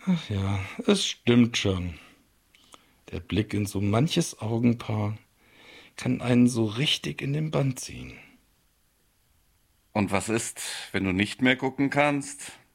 Ach ja, es stimmt schon. Der Blick in so manches Augenpaar kann einen so richtig in den Bann ziehen. Und was ist, wenn du nicht mehr gucken kannst?